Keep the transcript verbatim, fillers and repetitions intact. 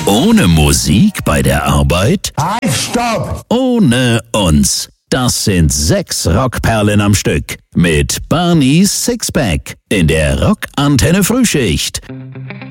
Ohne Musik bei der Arbeit? Halt, stopp! Ohne uns. Das sind sechs Rockperlen am Stück. Mit Barneys Sixpack in der Rockantenne Frühschicht.